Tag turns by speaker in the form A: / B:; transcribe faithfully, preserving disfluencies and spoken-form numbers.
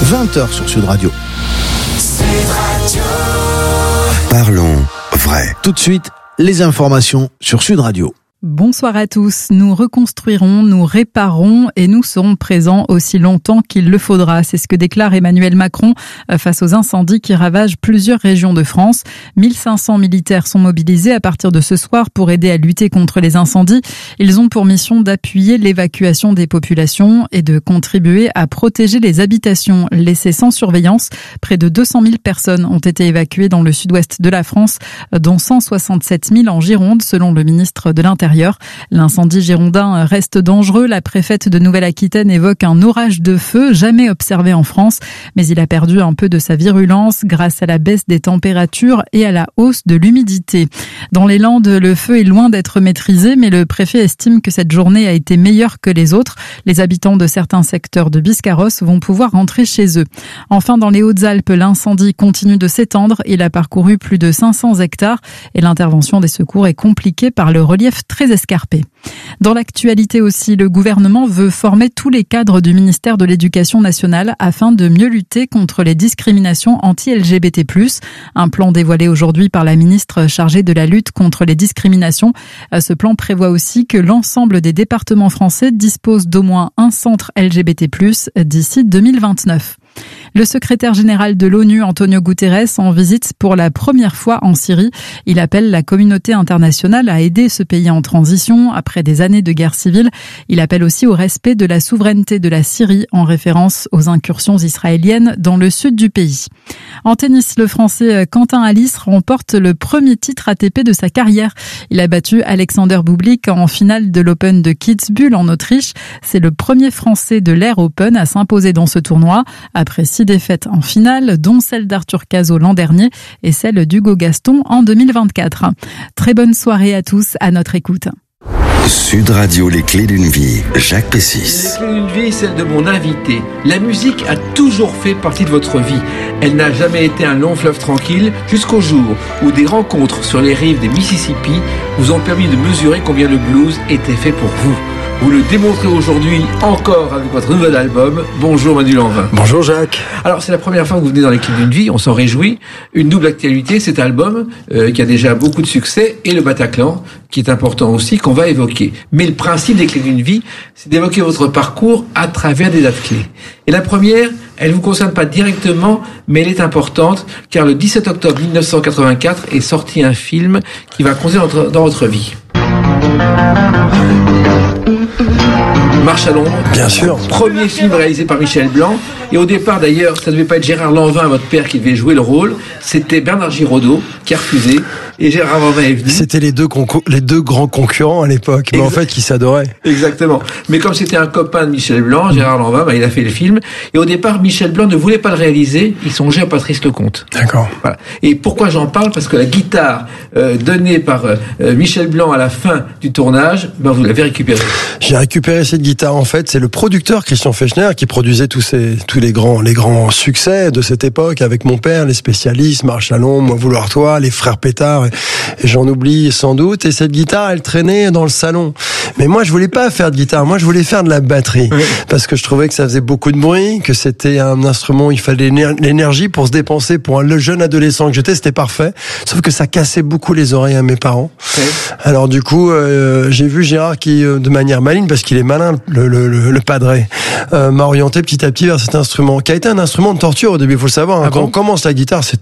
A: vingt heures sur Sud Radio.
B: Sud Radio.
A: Parlons vrai. Tout de suite, les informations sur Sud Radio.
C: Bonsoir à tous. Nous reconstruirons, nous réparons et nous serons présents aussi longtemps qu'il le faudra. C'est ce que déclare Emmanuel Macron face aux incendies qui ravagent plusieurs régions de France. mille cinq cents militaires sont mobilisés à partir de ce soir pour aider à lutter contre les incendies. Ils ont pour mission d'appuyer l'évacuation des populations et de contribuer à protéger les habitations laissées sans surveillance. Près de deux cent mille personnes ont été évacuées dans le sud-ouest de la France, dont cent soixante-sept mille en Gironde, selon le ministre de l'Intérieur. L'incendie girondin reste dangereux. La préfète de Nouvelle-Aquitaine évoque un orage de feu jamais observé en France, mais il a perdu un peu de sa virulence grâce à la baisse des températures et à la hausse de l'humidité. Dans les Landes, le feu est loin d'être maîtrisé, mais le préfet estime que cette journée a été meilleure que les autres. Les habitants de certains secteurs de Biscarrosse vont pouvoir rentrer chez eux. Enfin, dans les Hautes-Alpes, l'incendie continue de s'étendre. Il a parcouru plus de cinq cents hectares et l'intervention des secours est compliquée par le relief très escarpé. Dans l'actualité aussi, le gouvernement veut former tous les cadres du ministère de l'Éducation nationale afin de mieux lutter contre les discriminations anti-L G B T plus. Un plan dévoilé aujourd'hui par la ministre chargée de la lutte contre les discriminations. Ce plan prévoit aussi que l'ensemble des départements français disposent d'au moins un centre L G B T plus d'ici deux mille vingt-neuf. Le secrétaire général de l'ONU, Antonio Guterres, en visite pour la première fois en Syrie. Il appelle la communauté internationale à aider ce pays en transition après des années de guerre civile. Il appelle aussi au respect de la souveraineté de la Syrie en référence aux incursions israéliennes dans le sud du pays. En tennis, le Français Quentin Halys remporte le premier titre A T P de sa carrière. Il a battu Alexander Bublik en finale de l'Open de Kitzbühel en Autriche. C'est le premier Français de l'Air Open à s'imposer dans ce tournoi, après six défaites en finale, dont celle d'Arthur Cazot l'an dernier et celle d'Hugo Gaston en deux mille vingt-quatre. Très bonne soirée à tous, à notre écoute.
D: Sud Radio, les clés d'une vie, Jacques Pessis.
E: Les clés d'une vie, celle de mon invité. La musique a toujours fait partie de votre vie. Elle n'a jamais été un long fleuve tranquille jusqu'au jour où des rencontres sur les rives des Mississippi vous ont permis de mesurer combien le blues était fait pour vous. Vous le démontrez aujourd'hui encore avec votre nouvel album. Bonjour Manu Lanvin.
F: Bonjour Jacques.
E: Alors c'est la première fois que vous venez dans l'équipe d'une vie, on s'en réjouit. Une double actualité, cet album euh, qui a déjà beaucoup de succès et le Bataclan qui est important aussi, qu'on va évoquer. Mais le principe des clés d'une vie, c'est d'évoquer votre parcours à travers des dates clés. Et la première, elle vous concerne pas directement, mais elle est importante car le dix-sept octobre mille neuf cent quatre-vingt-quatre est sorti un film qui va compter dans votre vie. Marche à l'ombre.
F: Bien sûr.
E: Premier film réalisé par Michel Blanc. Et au départ, d'ailleurs, ça ne devait pas être Gérard Lanvin, votre père, qui devait jouer le rôle. C'était Bernard Giraudot qui a refusé. Et Gérard Lanvin est venu.
F: C'était les deux, concours, les deux grands concurrents à l'époque, mais exact. En fait, qui s'adoraient.
E: Exactement. Mais comme c'était un copain de Michel Blanc, Gérard Lanvin, bah, il a fait le film. Et au départ, Michel Blanc ne voulait pas le réaliser. Il songeait à Patrice Lecomte.
F: D'accord.
E: Voilà. Et pourquoi j'en parle? Parce que la guitare euh, donnée par euh, Michel Blanc à la fin du tournage, bah, vous l'avez récupérée.
F: J'ai récupéré cette guitare. En fait, c'est le producteur Christian Fechner qui produisait tous ces, tous les grands, les grands succès de cette époque avec mon père, les spécialistes, Marche à l'ombre, Moi vouloir toi, les frères Pétard, et, et j'en oublie sans doute. Et cette guitare, elle traînait dans le salon. Mais moi, je voulais pas faire de guitare. Moi, je voulais faire de la batterie. Oui. Parce que je trouvais que ça faisait beaucoup de bruit, que c'était un instrument où il fallait l'énergie pour se dépenser. Pour un jeune adolescent que j'étais, c'était parfait. Sauf que ça cassait beaucoup les oreilles à mes parents. Oui. Alors du coup, euh, j'ai vu Gérard qui, euh, de manière maligne, parce qu'il est malin, le, le, le, le padré, euh, m'a orienté petit à petit vers cet instrument, qui a été un instrument de torture au début, il faut le savoir. Hein. Ah Quand bon on commence la guitare, c'est